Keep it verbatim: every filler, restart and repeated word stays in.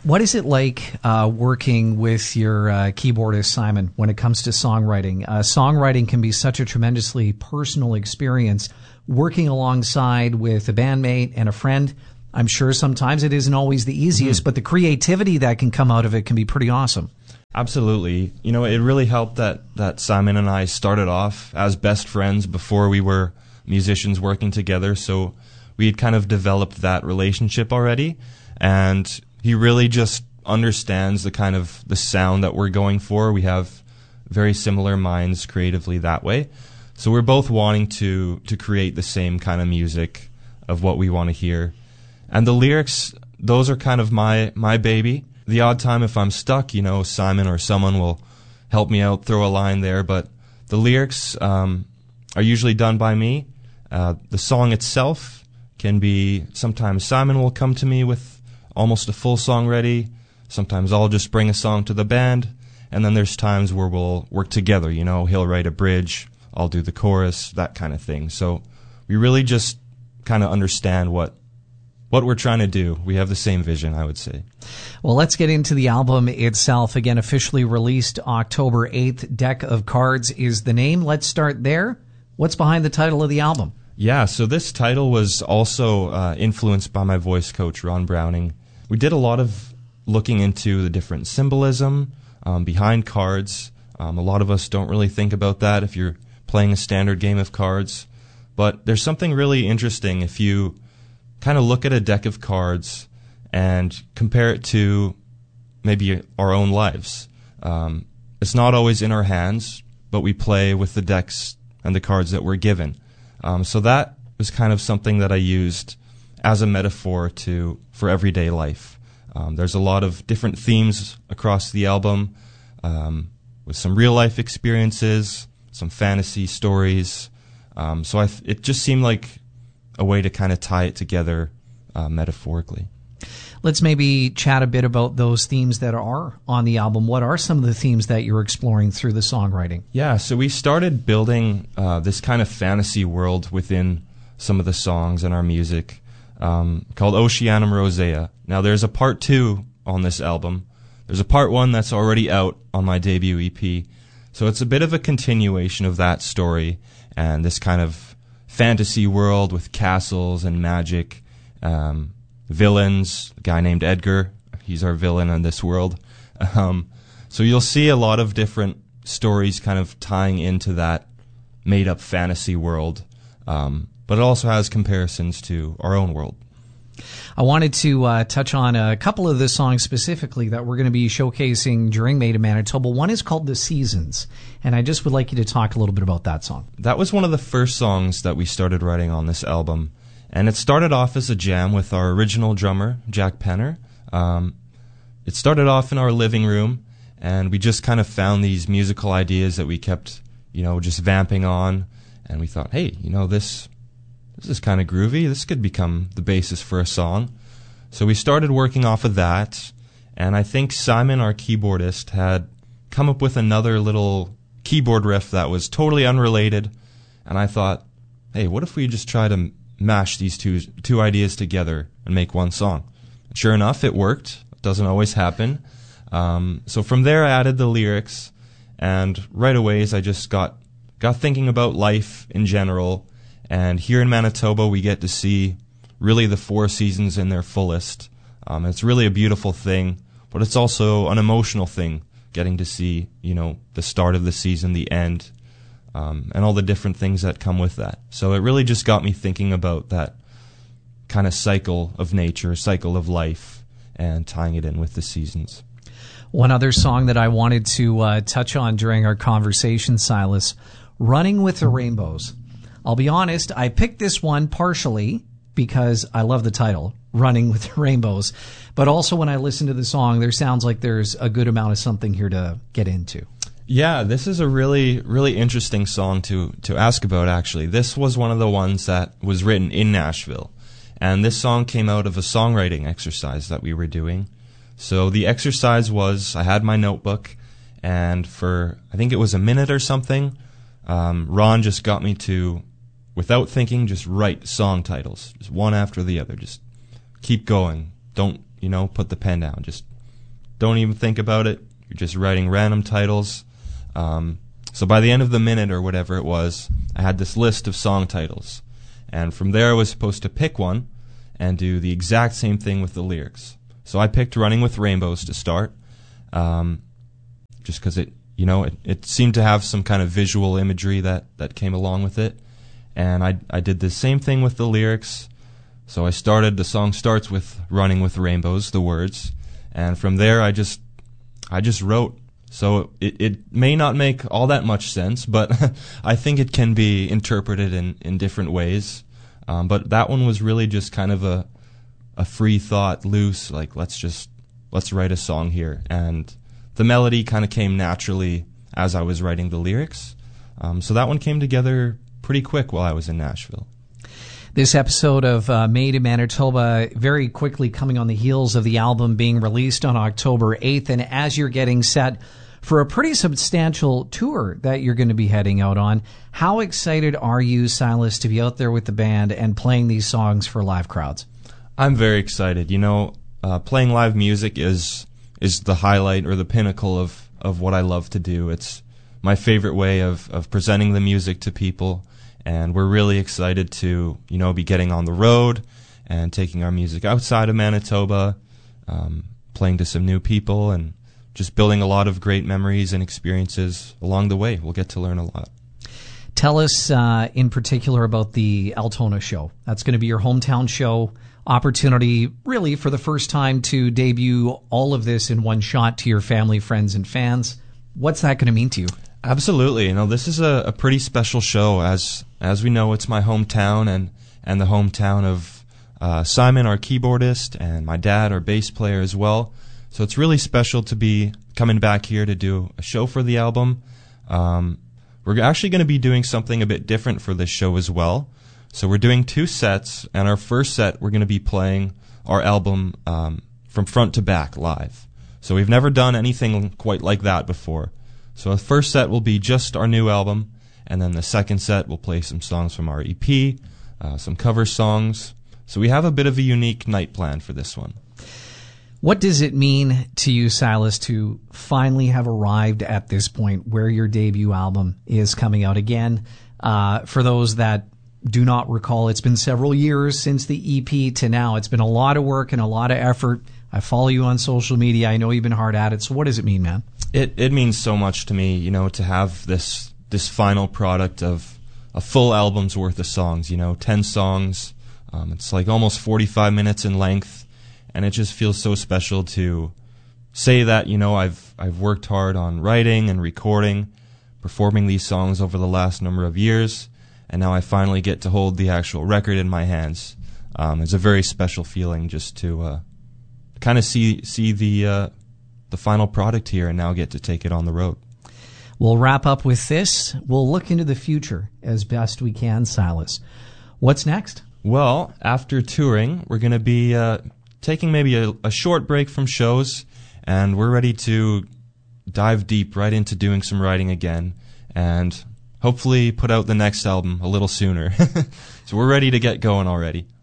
What is it like uh, working with your uh, keyboardist, Simon, when it comes to songwriting? Uh, songwriting can be such a tremendously personal experience. Working alongside with a bandmate and a friend, I'm sure sometimes it isn't always the easiest, mm-hmm. but the creativity that can come out of it can be pretty awesome. Absolutely. You know, it really helped that, that Simon and I started off as best friends before we were musicians working together, so we had kind of developed that relationship already, and he really just understands the kind of the sound that we're going for. We have very similar minds creatively that way. So we're both wanting to, to create the same kind of music of what we want to hear. And the lyrics, those are kind of my, my baby. The odd time if I'm stuck, you know, Simon or someone will help me out, throw a line there. But the lyrics um, are usually done by me. Uh, the song itself can be, sometimes Simon will come to me with almost a full song ready. Sometimes I'll just bring a song to the band, and then there's times where we'll work together. You know, he'll write a bridge, I'll do the chorus, that kind of thing. So we really just kind of understand what what we're trying to do. We have the same vision, I would say. Well, let's get into the album itself. Again, officially released October eighth. Deck of Cards is the name. Let's start there. What's behind the title of the album? Yeah, so this title was also uh, influenced by my voice coach, Ron Browning. We did a lot of looking into the different symbolism um, behind cards. Um, a lot of us don't really think about that if you're playing a standard game of cards. But there's something really interesting if you kind of look at a deck of cards and compare it to maybe our own lives. Um, it's not always in our hands, but we play with the decks and the cards that we're given. Um, so that was kind of something that I used as a metaphor to for everyday life. Um, there's a lot of different themes across the album, um, with some real life experiences, some fantasy stories. Um, so I th- it just seemed like a way to kind of tie it together uh, metaphorically. Let's maybe chat a bit about those themes that are on the album. What are some of the themes that you're exploring through the songwriting? Yeah, so we started building uh, this kind of fantasy world within some of the songs and our music um, called Oceanum Rosea. Now, there's a part two on this album. There's a part one that's already out on my debut E P. So it's a bit of a continuation of that story and this kind of fantasy world with castles and magic, um, villains, a guy named Edgar. He's our villain in this world. Um, so you'll see a lot of different stories kind of tying into that made-up fantasy world, um, but it also has comparisons to our own world. I wanted to uh, touch on a couple of the songs specifically that we're going to be showcasing during Made in Manitoba. One is called The Seasons, and I just would like you to talk a little bit about that song. That was one of the first songs that we started writing on this album, and it started off as a jam with our original drummer, Jack Penner. Um, it started off in our living room, and we just kind of found these musical ideas that we kept, you know, just vamping on, and we thought, hey, you know, this... This is kind of groovy. This could become the basis for a song. So we started working off of that, and I think Simon, our keyboardist, had come up with another little keyboard riff that was totally unrelated, and I thought, hey, what if we just try to mash these two two ideas together and make one song? And sure enough, it worked. It doesn't always happen. Um, so from there, I added the lyrics, and right away, I just got got thinking about life in general. And here in Manitoba, we get to see really the four seasons in their fullest. Um, it's really a beautiful thing, but it's also an emotional thing, getting to see, you know, the start of the season, the end, um, and all the different things that come with that. So it really just got me thinking about that kind of cycle of nature, cycle of life, and tying it in with the seasons. One other song that I wanted to uh, touch on during our conversation, Silas, Running with the Rainbows. I'll be honest, I picked this one partially because I love the title, Running with the Rainbows, but also when I listen to the song, there sounds like there's a good amount of something here to get into. Yeah, this is a really, really interesting song to, to ask about, actually. This was one of the ones that was written in Nashville, and this song came out of a songwriting exercise that we were doing. So the exercise was, I had my notebook, and for, I think it was a minute or something, um, Ron just got me to, without thinking, just write song titles, just one after the other. Just keep going. Don't you know, put the pen down. Just don't even think about it. You're just writing random titles. Um, so by the end of the minute or whatever it was, I had this list of song titles. And from there I was supposed to pick one and do the exact same thing with the lyrics. So I picked Running with Rainbows to start, um, just because it, you know, it, it seemed to have some kind of visual imagery that, that came along with it. And I I did the same thing with the lyrics. So I started, the song starts with Running with Rainbows, the words, and from there I just I just wrote. So it, it may not make all that much sense, but I think it can be interpreted in, in different ways. Um, but that one was really just kind of a a free thought, loose, like let's just let's write a song here. And the melody kind of came naturally as I was writing the lyrics. Um, so that one came together pretty quick while I was in Nashville. This episode of uh, Made in Manitoba very quickly coming on the heels of the album being released on October eighth, and as you're getting set for a pretty substantial tour that you're going to be heading out on, how excited are you, Silas, to be out there with the band and playing these songs for live crowds? I'm very excited. You know, uh, playing live music is is the highlight or the pinnacle of, of what I love to do. It's my favorite way of, of presenting the music to people. And we're really excited to, you know, be getting on the road and taking our music outside of Manitoba, um, playing to some new people, and just building a lot of great memories and experiences along the way. We'll get to learn a lot. Tell us uh, in particular about the Altona show. That's going to be your hometown show. Opportunity, really, for the first time to debut all of this in one shot to your family, friends, and fans. What's that going to mean to you? Absolutely. You know, this is a, a pretty special show. As as we know, it's my hometown and, and the hometown of uh, Simon, our keyboardist, and my dad, our bass player as well. So it's really special to be coming back here to do a show for the album. Um, we're actually going to be doing something a bit different for this show as well. So we're doing two sets, and our first set we're going to be playing our album um, from front to back live. So we've never done anything quite like that before. So the first set will be just our new album, and then the second set we'll play some songs from our E P, uh, some cover songs. So we have a bit of a unique night planned for this one. What does it mean to you, Silas, to finally have arrived at this point where your debut album is coming out again? Uh, for those that do not recall, it's been several years since the E P to now. It's been a lot of work and a lot of effort. I follow you on social media. I know you've been hard at it. So what does it mean, man? It it means so much to me, you know, to have this this final product of a full album's worth of songs, you know, ten songs. Um, it's like almost forty-five minutes in length, and it just feels so special to say that, you know, I've I've worked hard on writing and recording, performing these songs over the last number of years, and now I finally get to hold the actual record in my hands. Um, it's a very special feeling just to uh, kind of see see the uh, the final product here and now get to take it on the road. We'll wrap up with this. We'll look into the future as best we can, Silas. What's next? Well, after touring, we're going to be uh, taking maybe a, a short break from shows, and we're ready to dive deep right into doing some writing again and hopefully put out the next album a little sooner. So we're ready to get going already.